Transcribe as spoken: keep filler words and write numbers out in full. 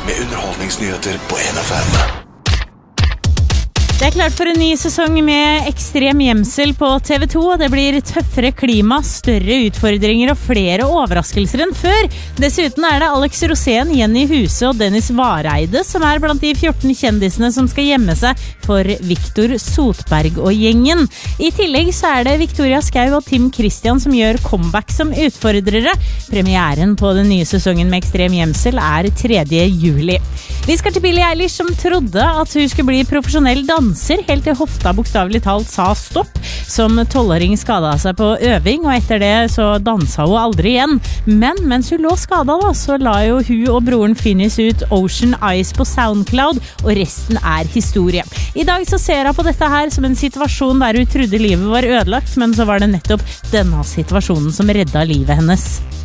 med underholdningsnyheter på N F M. Det er klart for en ny sesong med ekstrem gjemsel på T V to, og det blir tøffere klima, større utfordringer og flere overraskelser enn før. Dessuten er det Alex Rosén, Jenny Huse og Dennis Vareide som er blant de fjorten kjendisene som skal gjemme seg for Victor Sotberg og gjengen. I tillegg så er det Victoria Skau og Tim Christian som gjør comeback som utfordrere. Premieren på den nye sesongen med ekstrem gjemsel er tredje juli. Vi skal til Billie Eilish, som trodde at hun skulle bli profesjonell danser, helt til hofta bokstavelig talt sa stopp. Som tolvåring skadet seg på øving, og etter det så dansa hun aldri igjen. Men mens hun lå skadet da, så la jo hun og broren Finnis ut Ocean Eyes på SoundCloud, og resten er historie. I dag så ser hun på dette her som en situasjon der hun trodde livet var ødelagt, men så var det nettopp denne situasjonen som redda livet hennes.